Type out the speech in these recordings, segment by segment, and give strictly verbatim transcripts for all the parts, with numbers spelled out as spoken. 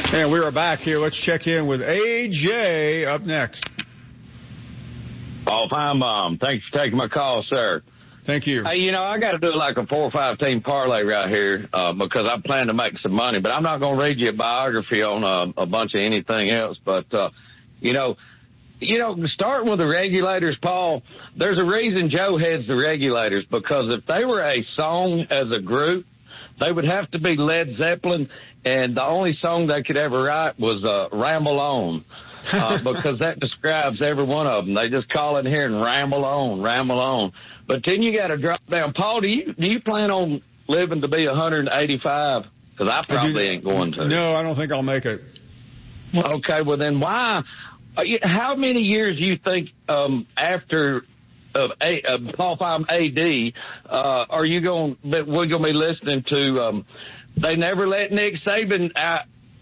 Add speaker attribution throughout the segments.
Speaker 1: And we are back here. Let's check in with A J up next.
Speaker 2: Paul Finebaum, thanks for taking my call, sir.
Speaker 1: Thank you.
Speaker 2: Hey, you know, I got to do like a four or five team parlay right here uh, because I plan to make some money. But I'm not going to read you a biography on uh, a bunch of anything else. But, uh, you know, you know, starting with the Regulators, Paul, there's a reason Joe heads the Regulators, because if they were a song as a group, they would have to be Led Zeppelin, and the only song they could ever write was uh, Ramble On. Uh, because that describes every one of them. They just call in here and ramble on, ramble on. But then you got to drop down. Paul, do you do you plan on living to be one hundred eighty-five? Because I probably I ain't going to.
Speaker 1: No, I don't think I'll make it.
Speaker 2: Okay, well then why? How many years do you think um, after uh, a, uh, Paul Finebaum A D uh, are you going? We're going to be listening to? Um, they never let Nick Saban out,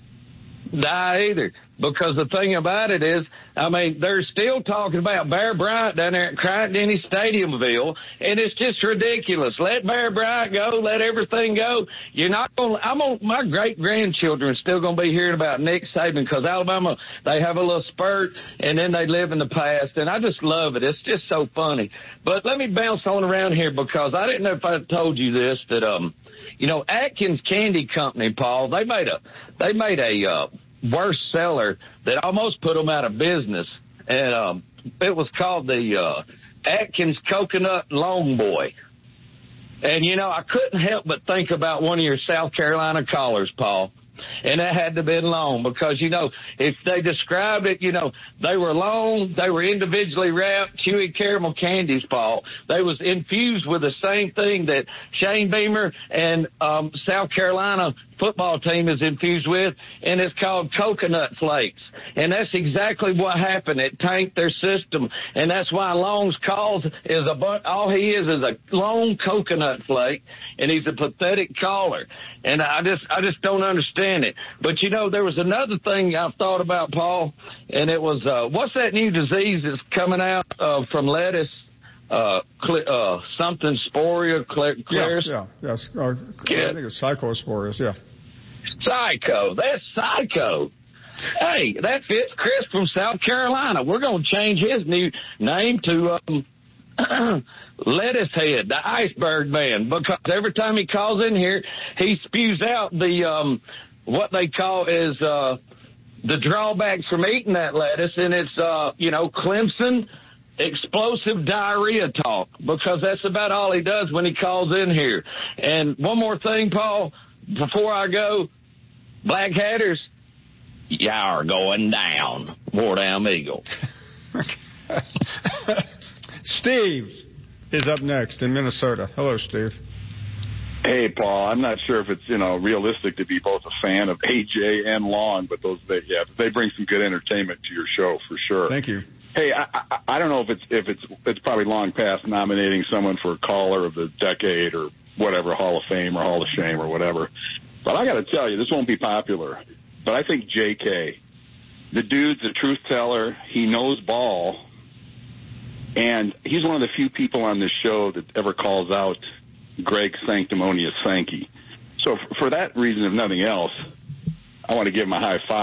Speaker 2: die either. Because the thing about it is, I mean, they're still talking about Bear Bryant down there at Crichton Stadiumville, and it's just ridiculous. Let Bear Bryant go, let everything go. You're not going to, I'm on, my great-grandchildren are still going to be hearing about Nick Saban because Alabama, they have a little spurt, and then they live in the past, and I just love it. It's just so funny. But let me bounce on around here because I didn't know if I told you this, that, um, you know, Atkins Candy Company, Paul, they made a, they made a, uh, worst seller that almost put them out of business, and um, it was called the uh, Atkins Coconut Long Boy. And, you know, I couldn't help but think about one of your South Carolina callers, Paul, and that had to have been long because, you know, if they described it, you know, they were long, they were individually wrapped, chewy caramel candies, Paul. They was infused with the same thing that Shane Beamer and um, South Carolina football team is infused with, and it's called coconut flakes. And that's exactly what happened. It tanked their system, and that's why Long's calls is a bu- all he is is a long coconut flake, and he's a pathetic caller. And I just I just don't understand it. But you know, there was another thing I've thought about, Paul, and it was uh, what's that new disease that's coming out uh, from lettuce? Uh, cl- uh, something sporia, cl-
Speaker 1: yeah, yeah, yes. Uh,
Speaker 2: yeah.
Speaker 1: I think it's psychosporias, yeah.
Speaker 2: Psycho, that's psycho. Hey, that fits Chris from South Carolina. We're going to change his new name to um, Lettuce Head, the Iceberg Man, because every time he calls in here, he spews out the um, what they call is uh, the drawbacks from eating that lettuce, and it's uh, you know Clemson explosive diarrhea talk, because that's about all he does when he calls in here. And one more thing, Paul, before I go, Black Hatters, y'all are going down. War down Eagle.
Speaker 1: Steve is up next in Minnesota. Hello, Steve.
Speaker 3: Hey, Paul. I'm not sure if it's, you know, realistic to be both a fan of A J and Long, but those, they, yeah, they bring some good entertainment to your show for sure.
Speaker 1: Thank you.
Speaker 3: Hey, I, I, I don't know if it's if it's it's probably long past nominating someone for caller of the decade or whatever, Hall of Fame or Hall of Shame or whatever. But I got to tell you, this won't be popular. But I think J K, the dude's a truth teller. He knows ball, and he's one of the few people on this show that ever calls out Greg Sanctimonious Sankey. So for that reason, if nothing else, I want to give him a high five.